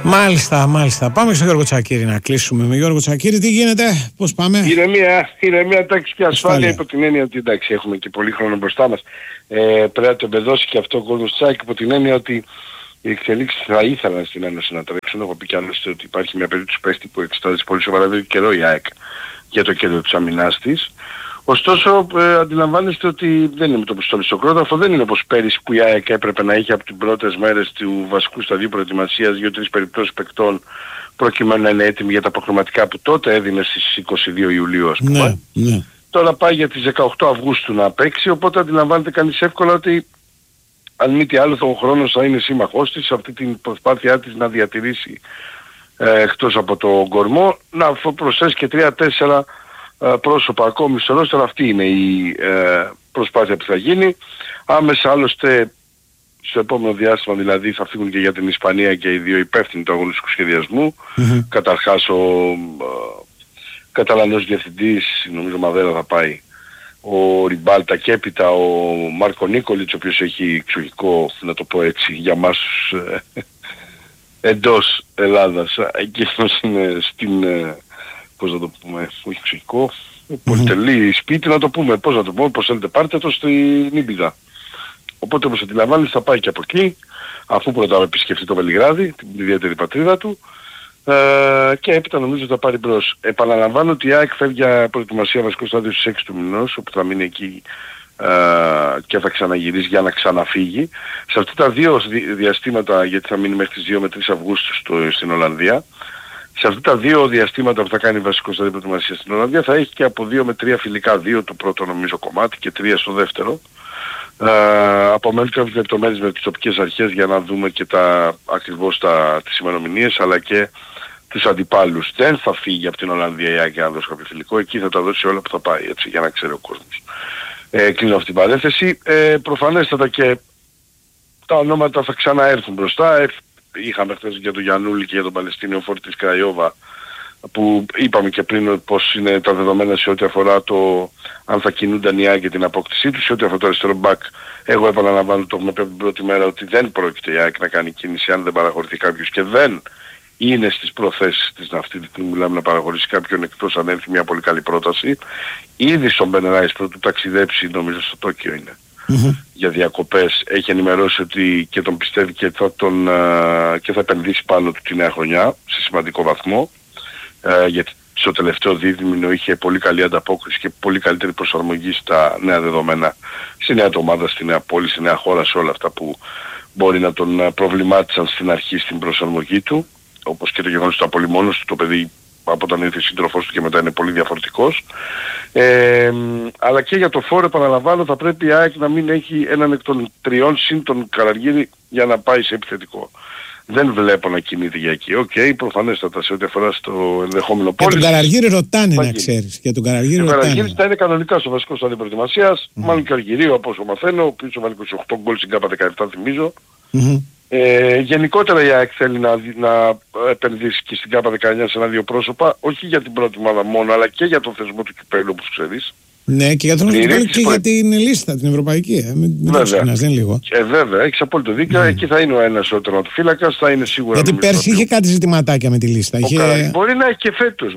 Μάλιστα. Πάμε στο Γιώργο Τσακίρη να κλείσουμε. Με Γιώργο Τσακίρη, τι γίνεται, πώς πάμε? Ηρεμία, τάξη και ασφάλεια, υπό την έννοια ότι εντάξει, έχουμε και πολύ χρόνο μπροστά μας. Πρέπει να το εμπεδώσει και αυτό ο κόσμος Τσάκη, υπό την έννοια ότι οι εξελίξεις θα ήθελαν στην Ένωση να τρέξουν. Έχω πει κι άλλωστε ότι υπάρχει μια περίπτωση πέστη που εξετάζει πολύ σοβαρά εδώ και καιρό η ΑΕΚ για το κέντρο της αμυνάς της. Ωστόσο, αντιλαμβάνεστε ότι δεν είναι με το πιστόλι στο κρόταφο, δεν είναι όπως πέρυσι που η ΑΕΚ έπρεπε να είχε από τις πρώτες μέρες του βασικού σταδίου προετοιμασίας 2-3 περιπτώσεις παικτών προκειμένου να είναι έτοιμοι για τα προκριματικά που τότε έδινε στις 22 Ιουλίου, ας πούμε. Ναι. Τώρα πάει για τις 18 Αυγούστου να παίξει, οπότε αντιλαμβάνεται κανείς εύκολα ότι αν μη τι άλλο ο χρόνος θα είναι σύμμαχός της σε αυτή την προσπάθειά της να διατηρήσει εκτός από το κορμό, να προσθέσει και 3-4 πρόσωπα ακόμη στο ρόστερ. Αυτή είναι η προσπάθεια που θα γίνει. Άμεσα άλλωστε στο επόμενο διάστημα δηλαδή θα φύγουν και για την Ισπανία και οι δύο υπεύθυνοι του αγωνιστικού σχεδιασμού. Καταρχάς ο Καταλανός διευθυντής, νομίζω Μαδέρα θα πάει, ο Ριμπάλτα και έπειτα ο Μάρκο Νίκολιτς, ο οποίος έχει εξοχικό, να το πω έτσι, για μας εντός Ελλάδας. Εκείνος είναι στην... πώς να το πούμε, όχι εξοχικό, πολυτελή σπίτι, να το πούμε, πώς θέλετε πάρτε το στην Ήμπιδα. Οπότε όπως αντιλαμβάνεστε θα πάει και από εκεί, αφού πρώτα επισκεφτεί το Βελιγράδι, την ιδιαίτερη πατρίδα του, και έπειτα νομίζω θα πάρει μπρος. Επαναλαμβάνω ότι η ΑΕΚ φεύγει για προετοιμασία βασικό στάδιο στις 6 του μηνός, όπου θα μείνει εκεί και θα ξαναγυρίσει για να ξαναφύγει. Σε αυτά τα δύο διαστήματα, γιατί θα μείνει μέχρι τις 2 με 3 Αυγούστου στην Ολλανδία, σε αυτά τα δύο διαστήματα που θα κάνει βασικό στάδιο προετοιμασία στην Ολλανδία θα έχει και από 2 με 3 φιλικά, 2 το πρώτο νομίζω κομμάτι και 3 στο δεύτερο. Απομένουν κάποιες λεπτομέρειες με τις τοπικές αρχές για να δούμε και ακριβώς τις ημερομηνίες αλλά και τους αντιπάλους. Δεν θα φύγει από την Ολλανδία η ΑΕΚ για να δώσει κάποιο φιλικό, εκεί θα τα δώσει όλα που θα πάει, έτσι, για να ξέρει ο κόσμος. Κλείνω αυτή την παρένθεση. Προφανέστατα και τα ονόματα θα ξαναέρθουν μπροστά. Είχαμε χθες για τον Γιαννούλη και για τον Παλαιστίνιο Φόρ της Κραϊόβα, που είπαμε και πριν πως είναι τα δεδομένα σε ό,τι αφορά το αν θα κινούνταν οι ΑΕΚ για την απόκτησή τους. Σε ό,τι αφορά το αριστερό μπακ, εγώ επαναλαμβάνω, το έχουμε πει από την πρώτη μέρα, ότι δεν πρόκειται η ΑΕΚ να κάνει κίνηση αν δεν παραχωρηθεί κάποιος, και δεν είναι στις προθέσεις της αυτή τη στιγμή μιλάμε να παραχωρήσει κάποιον, εκτός αν έρθει μια πολύ καλή πρόταση. Ήδη στον Ben Rice πρώτου ταξιδέψει, νομίζω στο Τόκιο είναι, για διακοπές, έχει ενημερώσει ότι και τον πιστεύει και θα επενδύσει πάνω του τη νέα χρονιά σε σημαντικό βαθμό, γιατί στο τελευταίο δίδυμηνο είχε πολύ καλή ανταπόκριση και πολύ καλύτερη προσαρμογή στα νέα δεδομένα, στη νέα ομάδα, στη νέα πόλη, στη νέα χώρα, σε όλα αυτά που μπορεί να τον προβλημάτισαν στην αρχή στην προσαρμογή του, όπως και το γεγονός ότι ήταν πολύ μόνος του, το παιδί από όταν ήρθε σύντροφός του και μετά είναι πολύ διαφορετικός. Αλλά και για το Φόρ, επαναλαμβάνω, θα πρέπει η ΑΕΚ να μην έχει έναν εκ των τριών συν τον Καραργύρη για να πάει σε επιθετικό. Δεν βλέπω να κινείται για εκεί. Προφανέστατα σε ό,τι αφορά στο ενδεχόμενο πόλης. Για τον Καραργύρη ρωτάνε, να ξέρεις. Για τον Καραργύρη θα είναι κανονικά στο βασικό στάδιο προετοιμασίας. Μάλλον και ο Αργυρίου, από όσο μαθαίνω, ο οποίος έβαλε 28 γκολ στην ΚΑΠΑ 17 θυμίζω. Γενικότερα η ΑΕΚ θέλει να επενδύσει και στην ΚΑΠΑ 19 σε ένα-δύο πρόσωπα, όχι για την πρώτη ομάδα μόνο, αλλά και για τον θεσμό του κυπέλλου, όπως ξέρεις. Ναι, και για τον και για την λίστα, την ευρωπαϊκή. Μην το ξεχνάς, δεν λίγο. Βέβαια, έχεις απόλυτο δίκιο. Εκεί θα είναι ο ένας ο τερματοφύλακας, θα είναι σίγουρα. Γιατί πέρσι είχε κάτι ζητηματάκια με τη λίστα. Μπορεί να έχει και φέτος.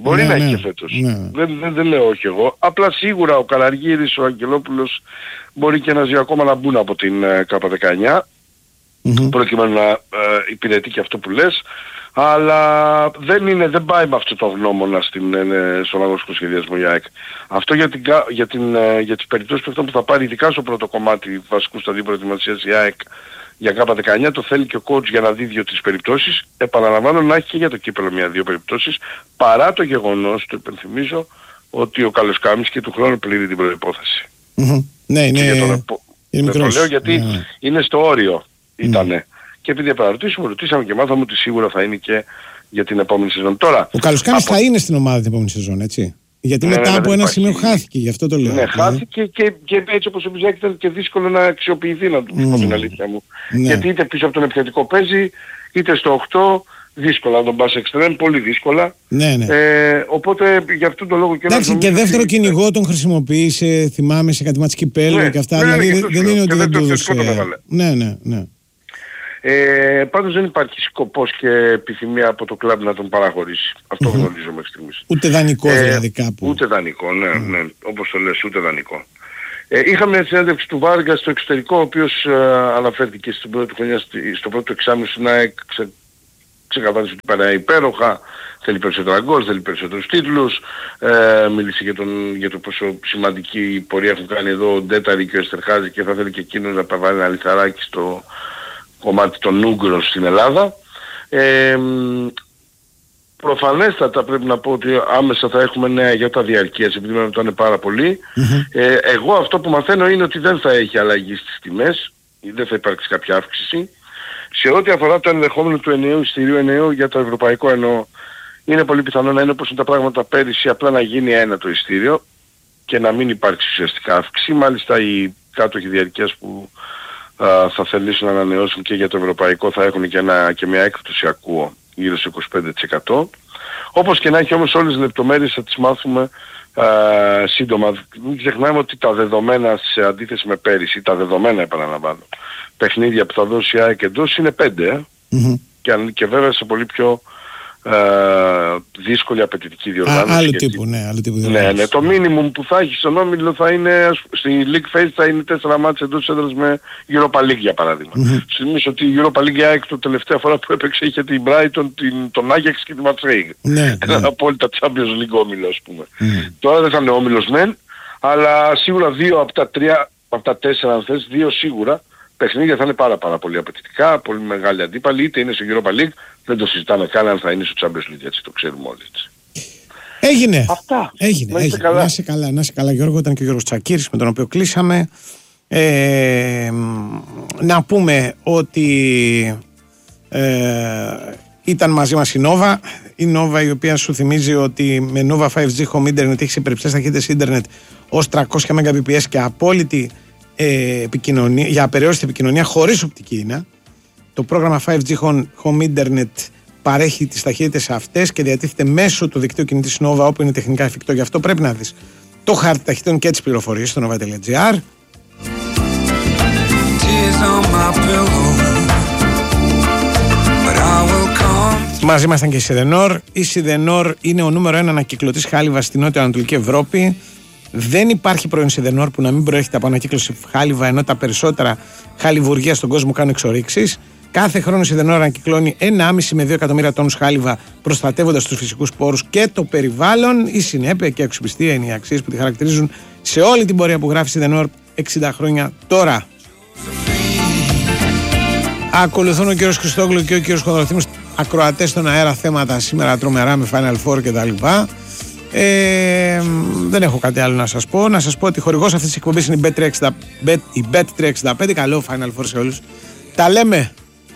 Δεν λέω όχι εγώ. Απλά σίγουρα ο Καραργύρης, ο Αγγελόπουλος μπορεί και ένας δύο ακόμα να μπουν από την ΚΑΠΑ 19. Προκειμένου να υπηρετεί και αυτό που λες, αλλά δεν πάει με αυτό το γνώμονα στον αγωνιστικό σχεδιασμό η ΑΕΚ. Αυτό για τις περιπτώσεις που θα πάρει, ειδικά στο πρώτο κομμάτι βασικού σταδίου προετοιμασίας η ΑΕΚ για ΚΑΠΑ 19, το θέλει και ο coach για να δει 2-3 περιπτώσεις. Επαναλαμβάνω, να έχει και για το κύπελλο 1-2 περιπτώσεις, παρά το γεγονός, το υπενθυμίζω, ότι ο Καλοσκάμης και του χρόνου πληρεί την προϋπόθεση. Ναι, είναι μικρός. Το λέω γιατί είναι στο όριο. Ήτανε. Και επειδή ρωτήσαμε και μάθαμε ότι σίγουρα θα είναι και για την επόμενη σεζόν. Τώρα, ο Καλοσκάμης θα είναι στην ομάδα την επόμενη σεζόν, έτσι. Γιατί μετά από ένα σημείο χάθηκε, γι' αυτό το λέω. Ναι, χάθηκε και έτσι όπως ο Μπιζάκης ήταν και δύσκολο να αξιοποιηθεί, να του πω την αλήθεια μου. Γιατί είτε πίσω από τον επιθετικό παίζει, είτε στο 8, δύσκολα να τον πας εξτρέμ, πολύ δύσκολα. Ναι. Οπότε γι' αυτόν τον λόγο και εντάξει, και δεύτερο κυνηγό τον χρησιμοποίησε, θυμάμαι, σε κάτι μάτς κυπέλλου και αυτά. Δηλαδή δεν είναι ότι δεν του έδωσε. Ναι. Πάντως δεν υπάρχει σκοπός και επιθυμία από το κλαμπ να τον παραχωρήσει. Αυτό γνωρίζω μέχρι στιγμής. Ούτε δανεικό δηλαδή κάπου. Ούτε δανεικό, ναι, όπως το λες, ούτε δανεικό. Είχαμε συνέντευξη του Βάργα στο εξωτερικό, ο οποίος αναφέρθηκε στην πρώτη χρονιά, στο πρώτο εξάμηνο στην ΑΕΚ, ξεκαθάρισε ότι παρά υπέροχα, θέλει περισσότερα γκολ, θέλει περισσότερους τίτλους, μίλησε για το πόσο σημαντική πορεία έχουν κάνει εδώ ο Ντέταρη και ο Εστερχάζη και θα θέλει και εκείνος να βάλει ένα λιθαράκι στο κομμάτι των Ούγγρων στην Ελλάδα. Προφανέστατα πρέπει να πω ότι άμεσα θα έχουμε νέα για τα διαρκείας, επειδή με ρωτάνε πάρα πολύ. Εγώ αυτό που μαθαίνω είναι ότι δεν θα έχει αλλαγή στις τιμές, δεν θα υπάρξει κάποια αύξηση. Σε ό,τι αφορά το ενδεχόμενο του ενιαίου εισιτηρίου, ενιαίου για το ευρωπαϊκό εννοώ, είναι πολύ πιθανό να είναι όπως είναι τα πράγματα πέρυσι, απλά να γίνει ένα το εισιτήριο και να μην υπάρξει ουσιαστικά αύξηση. Μάλιστα οι κάτοχοι διαρκείας που θα θελήσουν να ανανεώσουν και για το ευρωπαϊκό θα έχουν και μια έκπτωση, ακούω, γύρω στο 25%. Όπως και να έχει όμως όλες τις λεπτομέρειες θα τις μάθουμε σύντομα. Μην ξεχνάμε ότι τα δεδομένα σε αντίθεση με πέρυσι, τα δεδομένα επαναλαμβάνω, παιχνίδια που θα δώσει η ΑΕΚ εντός είναι 5 και βέβαια σε πολύ πιο δύσκολη απαιτητική διοργάνωση. Άλλο τύπου διοργάνωση. Ναι, το minimum που θα έχει στον όμιλο θα είναι, στη League Phase θα είναι 4 μάτς εντός έδρας με Europa League για παράδειγμα. Θυμίζω ότι η Europa League ΑΕΚ το τελευταία φορά που έπαιξε είχε την Brighton, τον Ajax και τη Marseille. Ένα απόλυτα Champions League όμιλο, ας πούμε. Τώρα δεν θα είναι όμιλος μεν, αλλά σίγουρα 2 από τα 4 αν θες, 2 σίγουρα παιχνίδια θα είναι πάρα πολύ απαιτητικά, πολύ μεγάλη αντίπαλη, είτε είναι στο Europa League, δεν το συζητάμε καν αν θα είναι στο Champions League, έτσι το ξέρουμε όλοι έτσι. Έγινε. Αυτά. Έγινε. Να είσαι καλά Γιώργο, ήταν και ο Γιώργος Τσακίρης με τον οποίο κλείσαμε. Να πούμε ότι ήταν μαζί μας η Nova. Η Nova η οποία σου θυμίζει ότι με Nova 5G Home Internet έχει υπερψηλές ταχύτητες ίντερνετ ως 300 Mbps και απόλυτη επικοινωνία, για απεριόριστη επικοινωνία χωρίς οπτική ίνα. Το πρόγραμμα 5G Home Internet παρέχει τις ταχύτητες αυτές και διατίθεται μέσω του δικτύου κινητής Nova όπου είναι τεχνικά εφικτό. Γι' αυτό πρέπει να δεις το χάρτη ταχυτήτων και τις πληροφορίες στο nova.gr. Μαζί μας ήταν και η Σιδενόρ. Η Σιδενόρ είναι ο νούμερο 1 ανακυκλωτής χάλιβα στην νότιο-ανατολική Ευρώπη. Δεν υπάρχει πρώην Σιδενόρ που να μην προέρχεται από ανακύκλωση χάλιβα, ενώ τα περισσότερα χαλιβουργεία στον κόσμο κάνουν εξορίξεις. Κάθε χρόνο η Σιδενόρ ανακυκλώνει 1,5 με 2 εκατομμύρια τόνους χάλιβα, προστατεύοντας τους φυσικούς πόρους και το περιβάλλον. Η συνέπεια και η αξιοπιστία είναι οι αξίες που τη χαρακτηρίζουν σε όλη την πορεία που γράφει η Σιδενόρ 60 χρόνια τώρα. Ακολουθούν ο κύριος Χριστόγλου και ο κύριος Χονδροθύμος, ακροατές στον αέρα, θέματα σήμερα τρομερά με Final Four κτλ. Δεν έχω κάτι άλλο να σας πω. Να σας πω ότι χορηγός αυτής της εκπομπής είναι η Bet365. Καλό Final Four σε όλους. Τα λέμε.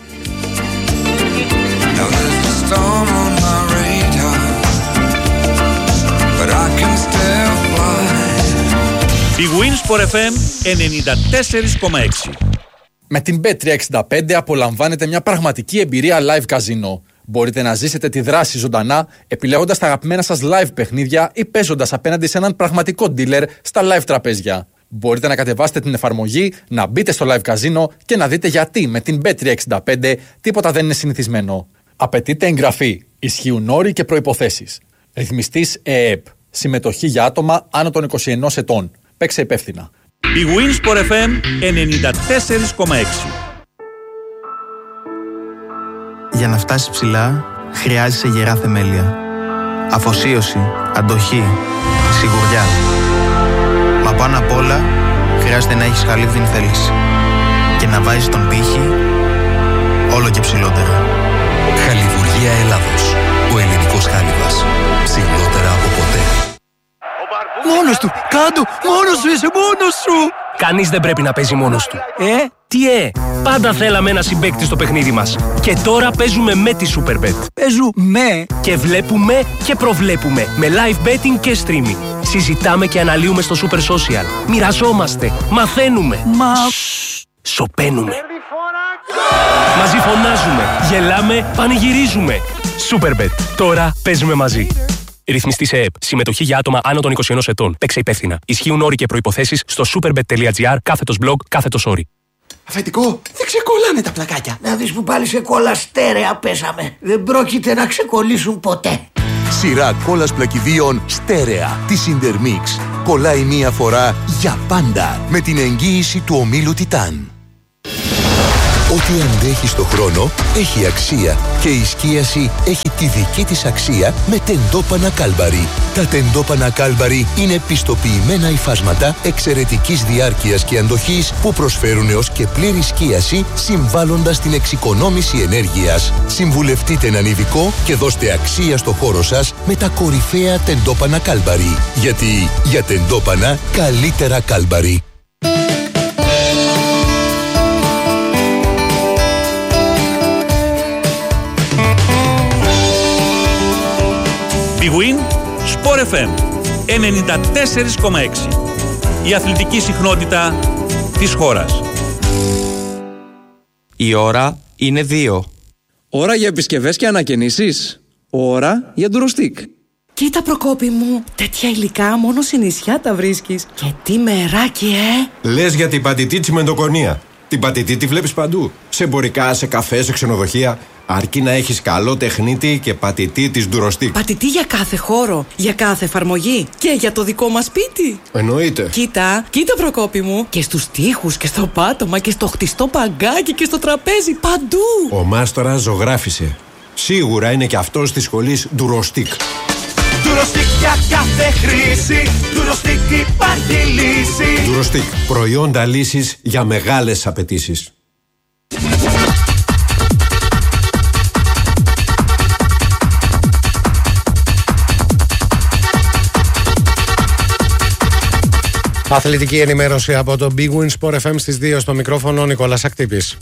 Η Winsport FM 94,6. Με την Bet365 απολαμβάνετε μια πραγματική εμπειρία live καζίνο. Μπορείτε να ζήσετε τη δράση ζωντανά, επιλέγοντας τα αγαπημένα σας live παιχνίδια ή παίζοντας απέναντι σε έναν πραγματικό dealer στα live τραπέζια. Μπορείτε να κατεβάσετε την εφαρμογή, να μπείτε στο live καζίνο και να δείτε γιατί με την Bet365 τίποτα δεν είναι συνηθισμένο. Απαιτείται εγγραφή. Ισχύουν όροι και προϋποθέσεις. Ρυθμιστής ΕΕΠ. Συμμετοχή για άτομα άνω των 21 ετών. Παίξε υπεύθυνα. Η Winsport FM 94,6. Για να φτάσεις ψηλά, χρειάζεσαι γερά θεμέλια. Αφοσίωση, αντοχή, σιγουριά. Μα πάνω απ' όλα, χρειάζεται να έχεις χαλίβδιν θέληση. Και να βάζεις τον πύχη όλο και ψηλότερα. Χαλιβουργία Ελλάδος. Ο ελληνικός χάλιβας. Ψηλότερα από ποτέ. Μόνος του! Κάντο! Μόνος σου είσαι! Μόνος σου! Κανείς δεν πρέπει να παίζει μόνος του. Τι Πάντα θέλαμε ένα συμπαίκτη στο παιχνίδι μας. Και τώρα παίζουμε με τη Superbet. Παίζουμε και βλέπουμε και προβλέπουμε. Με live betting και streaming. Συζητάμε και αναλύουμε στο Super Social. Μοιραζόμαστε. Μαθαίνουμε. Σωπαίνουμε. Μαζί φωνάζουμε. Γελάμε. Πανηγυρίζουμε. Superbet. Τώρα παίζουμε μαζί. Ρυθμιστή σε ΕΕΠ. Συμμετοχή για άτομα άνω των 21 ετών. Παίξε υπεύθυνα. Ισχύουν όροι και προϋποθέσεις στο superbet.gr /blog/όροι. Αφεντικό, δεν ξεκολλάνε τα πλακάκια. Να δεις που πάλι σε κόλλα στέρεα πέσαμε. Δεν πρόκειται να ξεκολλήσουν ποτέ. Σειρά κόλλας πλακιδίων στέρεα της Intermix. Κολλάει μία φορά για πάντα με την εγγύηση του ομίλου Τιτάν. Ό,τι αντέχει στο χρόνο έχει αξία και η σκίαση έχει τη δική της αξία με τεντόπανα Κάλμπαρι. Τα τεντόπανα Κάλμπαρι είναι πιστοποιημένα υφάσματα εξαιρετικής διάρκειας και αντοχής που προσφέρουν έως και πλήρη σκίαση συμβάλλοντας στην εξοικονόμηση ενέργειας. Συμβουλευτείτε έναν ειδικό και δώστε αξία στο χώρο σας με τα κορυφαία τεντόπανα Κάλμπαρι. Γιατί για τεντόπανα καλύτερα Κάλμπαρι. Big Win Sport FM 94,6. Η αθλητική συχνότητα της χώρας. Η ώρα είναι 2. Ώρα για επισκευές και ανακαινήσεις. Ώρα για ντουροστίκ. Κοίτα Προκόπη μου, τέτοια υλικά μόνο σε νησιά τα βρίσκεις. Και τι μεράκι, Λες για την πατητή τσιμεντοκονία. Την πατητή τη βλέπεις παντού. Σε εμπορικά, σε καφέ, σε ξενοδοχεία. Αρκεί να έχεις καλό τεχνίτη και πατητή της ντουροστίκ. Πατητή για κάθε χώρο, για κάθε εφαρμογή και για το δικό μας σπίτι. Εννοείται. Κοίτα Προκόπη μου. Και στους τοίχους και στο πάτωμα και στο χτιστό παγκάκι και στο τραπέζι, παντού. Ο μάστορας ζωγράφισε. Σίγουρα είναι και αυτός της σχολής ντουροστίκ. Ντουροστίκ για κάθε χρήση. Ντουροστίκ υπάρχει λύση. Ντουροστίκ. Προϊόντα λύσης για μεγάλες απαιτήσεις. Αθλητική ενημέρωση από το Big Win Sport FM στις 2 στο μικρόφωνο Νικόλας Ακτύπης.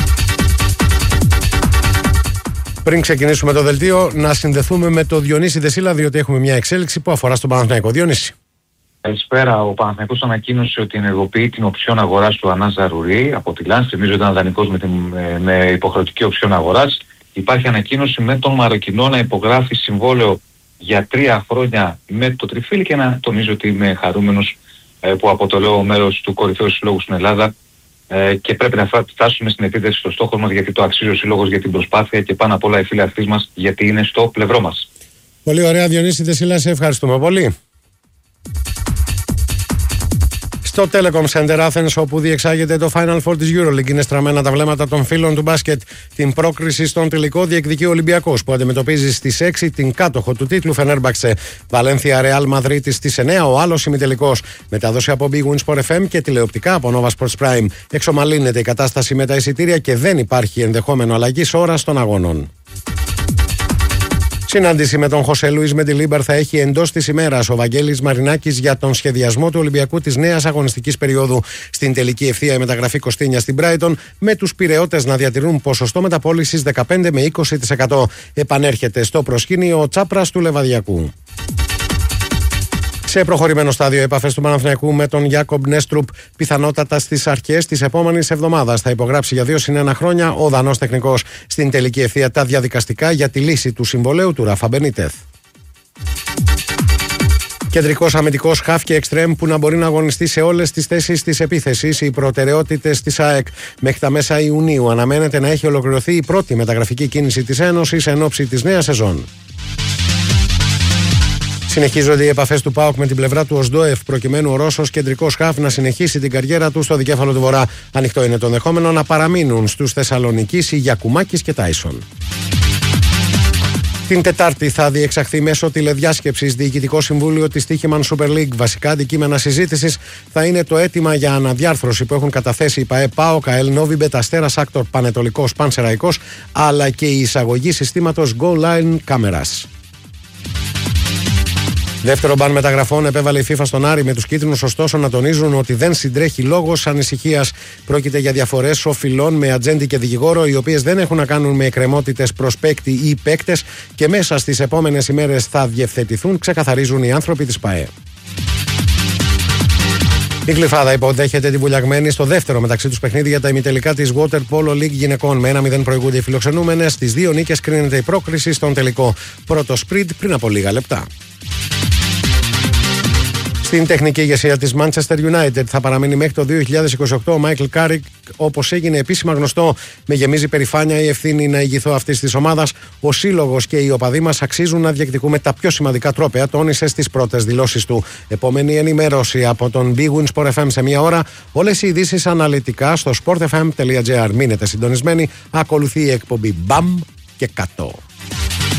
Πριν ξεκινήσουμε το δελτίο, να συνδεθούμε με το Διονύση Δεσίλα, διότι έχουμε μια εξέλιξη που αφορά στον Παναθηναϊκό. Διονύση. Καλησπέρα. Ο Παναθηναϊκός ανακοίνωσε ότι ενεργοποιεί την οψιόν αγοράς του Ανά Ζαρουρί από τη Λάνς. Θυμίζω ότι ήταν δανεικός με υποχρεωτική οψιόν αγοράς. Υπάρχει ανακοίνωση με τον Μαροκινό να υπογράφει συμβόλαιο για 3 χρόνια με το Τριφύλι και να τονίζω ότι είμαι χαρούμενος που αποτελώ μέρος του κορυφαίου συλλόγου στην Ελλάδα και πρέπει να φτάσουμε στην επίτευξη στο στόχο μας, γιατί το αξίζει ο σύλλογος για την προσπάθεια και πάνω απ' όλα οι φίλοι αυτοί μας, γιατί είναι στο πλευρό μας. Πολύ ωραία, Διονύση Δεσίλα, σε ευχαριστούμε πολύ. Στο Telecom Center Athens, όπου διεξάγεται το Final Four της EuroLeague, είναι στραμμένα τα βλέμματα των φίλων του μπάσκετ. Την πρόκριση στον τελικό διεκδικεί ο Ολυμπιακός, που αντιμετωπίζει στις 6 την κάτοχο του τίτλου Φενέρμπαξε. Βαλένθια Ρεάλ Μαδρίτης στις 9, ο άλλος ημιτελικός. Μετάδοση από Big Win Sport FM και τηλεοπτικά από Nova Sports Prime. Εξομαλύνεται η κατάσταση με τα εισιτήρια και δεν υπάρχει ενδεχόμενο αλλαγής ώρας των αγώνων. Συνάντηση με τον Χωσέ Λουίς Μεντιλίμπαρ θα έχει εντός της ημέρας ο Βαγγέλης Μαρινάκης για τον σχεδιασμό του Ολυμπιακού της νέας αγωνιστικής περίοδου. Στην τελική ευθεία η μεταγραφή Κωστίνια στην Brighton, με τους Πειραιώτες να διατηρούν ποσοστό μεταπώλησης 15 με 20%. Επανέρχεται στο προσκήνιο ο Τσάπρας του Λεβαδιακού. Σε προχωρημένο στάδιο, επαφές του Παναθηναϊκού με τον Γιάκομπ Νέστρουπ, πιθανότατα στις αρχές της επόμενης εβδομάδας. Θα υπογράψει για 2 συν 1 χρόνια ο Δανός τεχνικός. Στην τελική ευθεία τα διαδικαστικά για τη λύση του συμβολαίου του Ράφα Μπενίτεθ. Κεντρικός αμυντικός χαφ και εξτρέμ που να μπορεί να αγωνιστεί σε όλες τις θέσεις της επίθεσης. Οι προτεραιότητες της ΑΕΚ. Μέχρι τα μέσα Ιουνίου αναμένεται να έχει ολοκληρωθεί η πρώτη μεταγραφική κίνηση της Ένωσης εν ώψη της νέας σεζόν. Συνεχίζονται οι επαφές του ΠΑΟΚ με την πλευρά του Οσντόεφ, προκειμένου ο Ρώσος κεντρικός χαφ να συνεχίσει την καριέρα του στο δικέφαλο του Βορρά. Ανοιχτό είναι το ενδεχόμενο να παραμείνουν στους Θεσσαλονικείς οι Γιακουμάκης και Τάισον. Την Τετάρτη θα διεξαχθεί μέσω τηλεδιάσκεψης Διοικητικό Συμβούλιο της Τύχημαν Super League. Βασικά αντικείμενα συζήτησης θα είναι το αίτημα για αναδιάρθρωση που έχουν καταθέσει η ΠΑΕ, ΠΑΟΚ, ΑΕΛ, Νόβιμπετ, Αστέρας, Άκτορ, Πανετολικός, Πανσεραϊκός, αλλά και η εισαγωγή συστήματος Goal Line Cameras. Δεύτερο μπαν μεταγραφών επέβαλε η FIFA στον Άρη, με τους κίτρινους ωστόσο να τονίζουν ότι δεν συντρέχει λόγος ανησυχίας. Πρόκειται για διαφορές οφειλών με ατζέντη και δικηγόρο, οι οποίες δεν έχουν να κάνουν με εκκρεμότητες προς παίκτη ή παίκτες και μέσα στις επόμενες ημέρες θα διευθετηθούν, ξεκαθαρίζουν οι άνθρωποι της ΠΑΕ. Η Γλυφάδα υποδέχεται τη Βουλιαγμένη στο δεύτερο μεταξύ τους παιχνίδι για τα ημιτελικά της Water Polo League γυναικών. Με 1-0 προηγούνται οι φιλοξενούμενες. Στις 2 νίκες κρίνεται η πρόκριση στον τελικό. Πρώτο σπριντ πριν από λίγα λεπτά. Στην τεχνική ηγεσία της Manchester United θα παραμείνει μέχρι το 2028 ο Μάικλ Κάρικ, όπως έγινε επίσημα γνωστό. Με γεμίζει περηφάνεια η ευθύνη να ηγηθώ αυτής της ομάδας. Ο σύλλογος και οι οπαδοί μας αξίζουν να διεκδικούμε τα πιο σημαντικά τρόπαια, τόνισε στις πρώτες δηλώσεις του. Επόμενη ενημέρωση από τον Big Win Sport FM σε μία ώρα. Όλες οι ειδήσεις αναλυτικά στο sportfm.gr. Μείνετε συντονισμένοι. Ακολουθεί η εκπομπή Μπαμ και Κατώ.